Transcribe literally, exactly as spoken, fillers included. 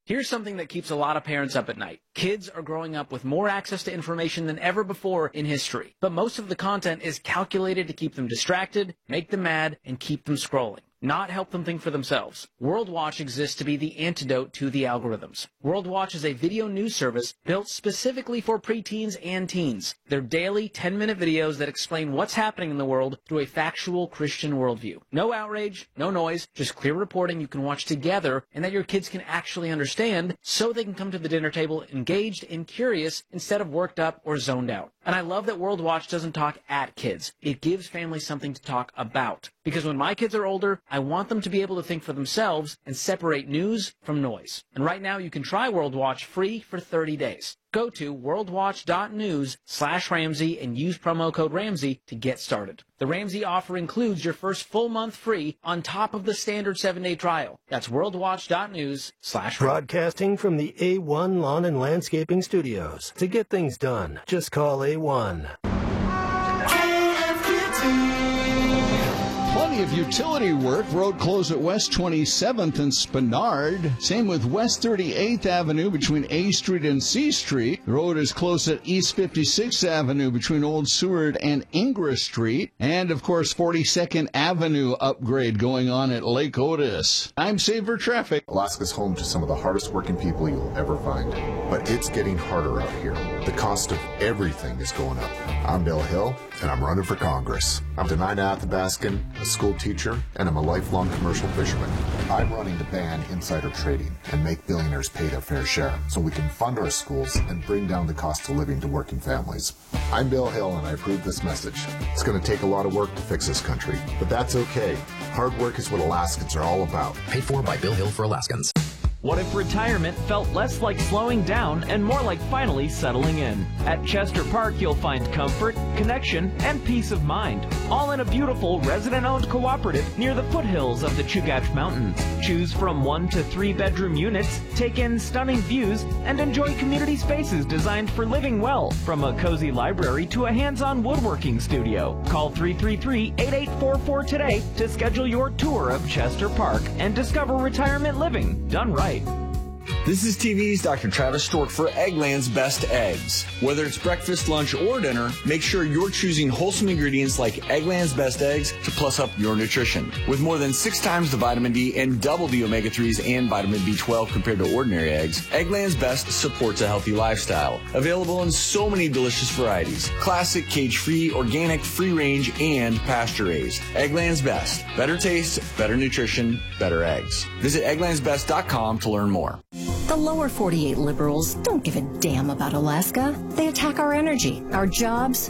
Here's something that keeps a lot of parents up at night. Kids are growing up with more access to information than ever before in history, but most of the content is calculated to keep them distracted, make them mad, and keep them scrolling, not help them think for themselves. World Watch exists to be the antidote to the algorithms. World Watch is a video news service built specifically for preteens and teens. They're daily ten-minute videos that explain what's happening in the world through a factual Christian worldview. No outrage, no noise, just clear reporting you can watch together and that your kids can actually understand so they can come to the dinner table engaged and curious instead of worked up or zoned out. And I love that World Watch doesn't talk at kids. It gives families something to talk about. Because when my kids are older, I want them to be able to think for themselves and separate news from noise. And right now you can try World Watch free for thirty days. Go to worldwatch.news slash Ramsey and use promo code Ramsey to get started. The Ramsey offer includes your first full month free on top of the standard seven-day trial. That's worldwatch.news slash Broadcasting from the A one Lawn and Landscaping Studios. To get things done, just call A one. Plenty of utility work. Road closed at West twenty-seventh and Spenard. Same with West thirty-eighth Avenue between A Street and C Street. The road is closed at East fifty-sixth Avenue between Old Seward and Ingress Street. And, of course, forty-second Avenue upgrade going on at Lake Otis. I'm Saver Traffic. Alaska's home to some of the hardest working people you'll ever find. But it's getting harder out here. The cost of everything is going up. I'm Bill Hill, and I'm running for Congress. I'm Denina Athabaskan, a school teacher, and I'm a lifelong commercial fisherman. I'm running to ban insider trading and make billionaires pay their fair share so we can fund our schools and bring down the cost of living to working families. I'm Bill Hill, and I approve this message. It's going to take a lot of work to fix this country, but that's okay. Hard work is what Alaskans are all about. Paid for by Bill Hill for Alaskans. What if retirement felt less like slowing down and more like finally settling in? At Chester Park, you'll find comfort, connection, and peace of mind, all in a beautiful resident-owned cooperative near the foothills of the Chugach Mountains. Choose from one to three bedroom units, take in stunning views, and enjoy community spaces designed for living well, from a cozy library to a hands-on woodworking studio. Call three three three, eight eight four four today to schedule your tour of Chester Park and discover retirement living done right. This is T V's Doctor Travis Stork for Eggland's Best Eggs. Whether it's breakfast, lunch, or dinner, make sure you're choosing wholesome ingredients like Eggland's Best Eggs to plus up your nutrition. With more than six times the vitamin D and double the omega threes and vitamin B twelve compared to ordinary eggs, Eggland's Best supports a healthy lifestyle. Available in so many delicious varieties. Classic, cage-free, organic, free-range, and pasture-raised. Eggland's Best. Better taste, better nutrition, better eggs. Visit egglands best dot com to learn more. The lower forty-eight liberals don't give a damn about Alaska. They attack our energy, our jobs,